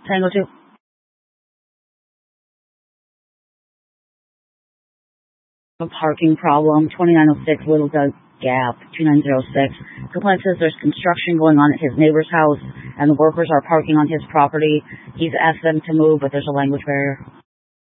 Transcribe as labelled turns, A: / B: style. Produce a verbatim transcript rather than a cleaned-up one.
A: Tango two. A parking problem, twenty-nine oh six Little Doug Gap, two nine zero six. Complaint says there's construction going on at his neighbor's house, and the workers are parking on his property. He's asked them to move, but there's a language barrier.